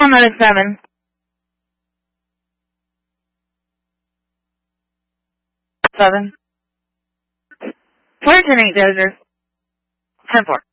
come out at 7. 7. 4 10 8 Dozer. 10 4.